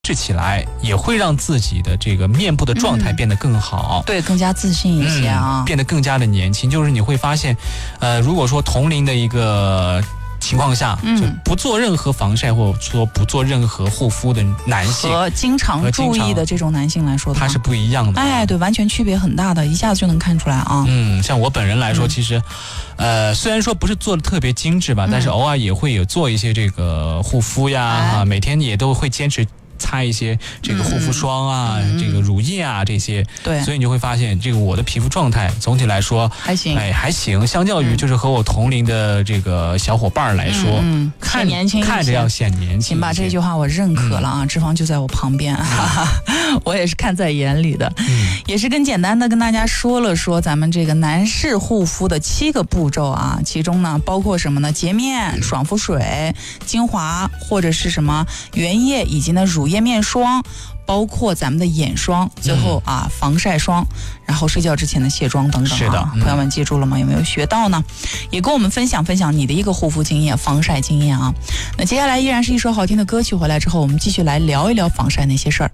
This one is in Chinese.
试起来也会让自己的这个面部的状态变得更好， 对，更加自信一些啊， 变得更加的年轻。就是你会发现，如果说同龄的一个情况下，就不做任何防晒或者说不做任何护肤的男性和经常注意的这种男性来说的话， 它是不一样的。 哎，对，完全区别很大的，一下子就能看出来啊。 像我本人来说，其实，虽然说不是做的特别精致吧，但是偶尔也会有做一些这个护肤呀，每天也都会坚持擦一些这个护肤霜啊，这个乳液啊这些， 对， 所以你就会发现，这个我的皮肤状态总体来说还行， 还行。相较于就是和我同龄的这个小伙伴来说， 看年轻， 看着要显年轻。 行吧，这句话我认可了啊，脂肪就在我旁边，我也是看在眼里的，也是简单的跟大家说了说咱们这个男士护肤的7个步骤啊，其中呢包括什么呢？洁面、爽肤水、精华或者是什么原液，以及呢乳液面霜，包括咱们的眼霜，最后防晒霜，然后睡觉之前的卸妆等等。 是的， 朋友们记住了吗？有没有学到呢？也跟我们分享你的一个护肤经验、防晒经验啊。那接下来依然是一首好听的歌曲，回来之后我们继续来聊一聊防晒那些事儿。